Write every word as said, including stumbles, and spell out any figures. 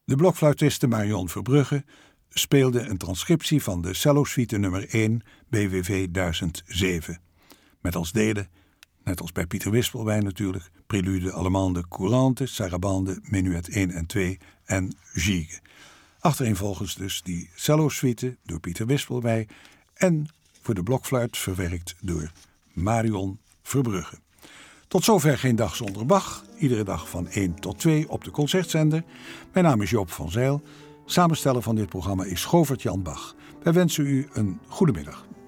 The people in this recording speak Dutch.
De blokfluitiste Marion Verbrugge speelde een transcriptie van de cellosuite nummer één B W V duizend zeven. Met als delen, net als bij Pieter Wispelwey natuurlijk, prelude allemande courante, sarabande, menuet één en twee en gigue. Achtereenvolgens dus die cellosuite door Pieter Wispelwey en voor de blokfluit verwerkt door Marion Verbrugge. Tot zover Geen Dag Zonder Bach. Iedere dag van één tot twee op de Concertzender. Mijn naam is Joop van Zijl. Samensteller van dit programma is Govert Jan Bach. Wij wensen u een goede middag.